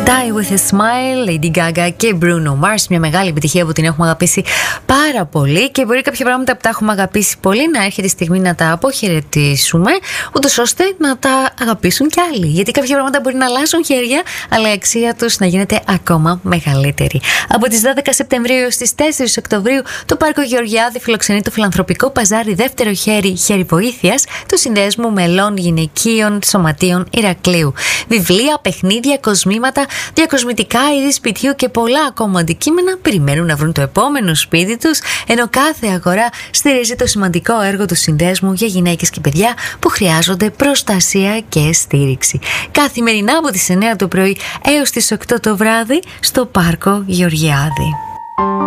Die with a Smile, Lady Gaga και Bruno Mars. Μια μεγάλη επιτυχία που την έχουμε αγαπήσει πάρα πολύ και μπορεί κάποια πράγματα που τα έχουμε αγαπήσει πολύ να έρχεται η στιγμή να τα αποχαιρετήσουμε, ούτως ώστε να τα αγαπήσουν κι άλλοι. Γιατί κάποια πράγματα μπορεί να αλλάζουν χέρια, αλλά η αξία τους να γίνεται ακόμα μεγαλύτερη. Από τις 12 Σεπτεμβρίου έως τις 4 Οκτωβρίου, το Πάρκο Γεωργιάδη φιλοξενεί το φιλανθρωπικό παζάρι δεύτερο χέρι βοήθειας του Συνδέσμου Μελών Γυναικείων Σωματείων Ηρακλείου. Βιβλία, παιχνίδια, κοσμήματα, διακοσμητικά, είδη σπιτιού και πολλά ακόμα αντικείμενα περιμένουν να βρουν το επόμενο σπίτι τους, ενώ κάθε αγορά στηρίζει το σημαντικό έργο του Συνδέσμου για γυναίκες και παιδιά που χρειάζονται προστασία και στήριξη. Καθημερινά από τις 9 το πρωί έως τις 8 το βράδυ στο Πάρκο Γεωργιάδη.